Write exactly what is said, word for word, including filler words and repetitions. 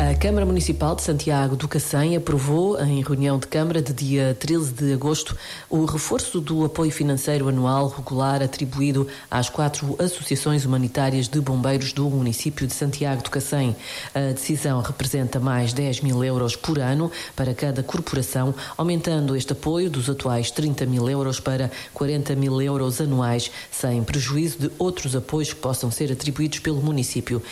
A Câmara Municipal de Santiago do Cacém aprovou, em reunião de Câmara de dia treze de agosto, o reforço do apoio financeiro anual regular atribuído às quatro associações humanitárias de bombeiros do município de Santiago do Cacém. A decisão representa mais dez mil euros por ano para cada corporação, aumentando este apoio dos atuais trinta mil euros para quarenta mil euros anuais, sem prejuízo de outros apoios que possam ser atribuídos pelo município.